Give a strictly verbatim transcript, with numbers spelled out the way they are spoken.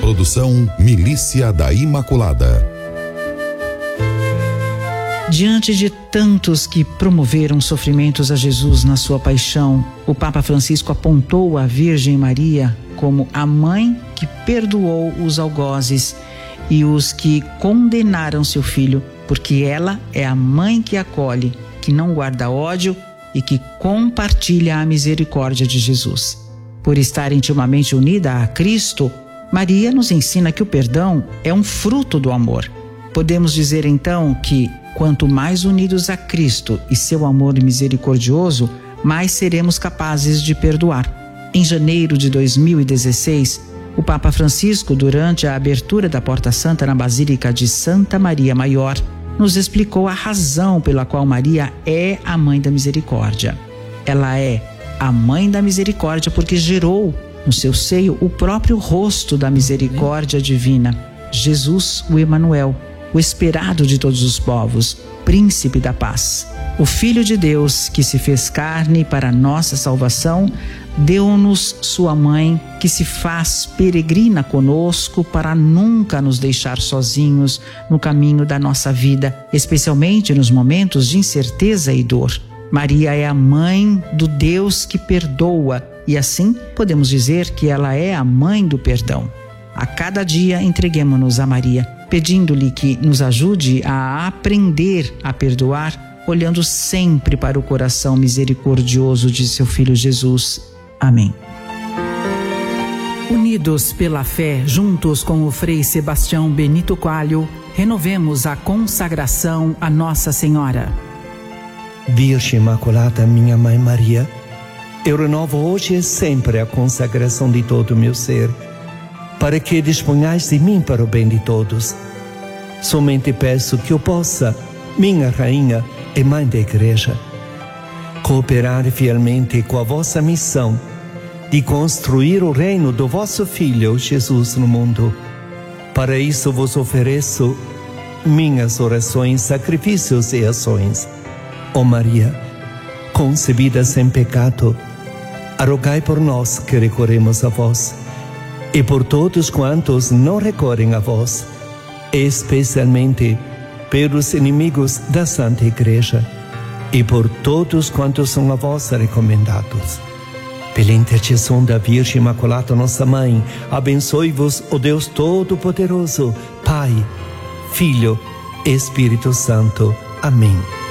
Produção Milícia da Imaculada. Diante de tantos que promoveram sofrimentos a Jesus na sua paixão, o Papa Francisco apontou a Virgem Maria como a mãe que perdoou os algozes e os que condenaram seu filho, porque ela é a mãe que acolhe, que não guarda ódio e que compartilha a misericórdia de Jesus. Por estar intimamente unida a Cristo, Maria nos ensina que o perdão é um fruto do amor. Podemos dizer então que, quanto mais unidos a Cristo e seu amor misericordioso, mais seremos capazes de perdoar. Em janeiro de dois mil e dezesseis, o Papa Francisco, durante a abertura da Porta Santa na Basílica de Santa Maria Maior, nos explicou a razão pela qual Maria é a Mãe da Misericórdia. Ela é a Mãe da Misericórdia porque gerou no seu seio o próprio rosto da misericórdia divina, Jesus, o Emanuel, o esperado de todos os povos, príncipe da paz. O Filho de Deus, que se fez carne para a nossa salvação, deu-nos sua mãe, que se faz peregrina conosco para nunca nos deixar sozinhos no caminho da nossa vida, especialmente nos momentos de incerteza e dor. Maria é a mãe do Deus que perdoa e assim podemos dizer que ela é a mãe do perdão. A cada dia entreguemo-nos a Maria, pedindo-lhe que nos ajude a aprender a perdoar, olhando sempre para o coração misericordioso de seu Filho Jesus. Amém. Unidos pela fé, juntos com o Frei Sebastião Benito Coelho, renovemos a consagração a Nossa Senhora. Virgem Imaculada, minha Mãe Maria, eu renovo hoje e sempre a consagração de todo o meu ser, para que disponhais de mim para o bem de todos. Somente peço que eu possa, minha Rainha e Mãe da Igreja, cooperar fielmente com a vossa missão de construir o reino do vosso Filho Jesus no mundo. Para isso vos ofereço minhas orações, sacrifícios e ações. Ó Maria, concebida sem pecado, rogai por nós que recorremos a vós, e por todos quantos não recorrem a vós, especialmente pelos inimigos da Santa Igreja, e por todos quantos são a vós recomendados. Pela intercessão da Virgem Imaculada, nossa Mãe, abençoe-vos o Deus Todo-Poderoso, Pai, Filho e Espírito Santo. Amém.